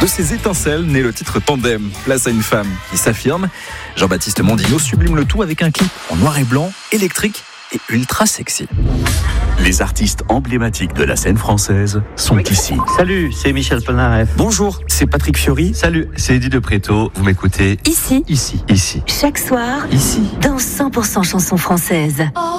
De ces étincelles naît le titre Tandem, place à une femme qui s'affirme. Jean-Baptiste Mondino sublime le tout avec un clip en noir et blanc, électrique et ultra sexy. Les artistes emblématiques de la scène française sont ici. Salut, c'est Michel Polnareff. Bonjour, c'est Patrick Fiori. Salut, c'est Eddie de Préto. Vous m'écoutez Ici, ici. chaque soir, Ici. dans 100% chansons françaises.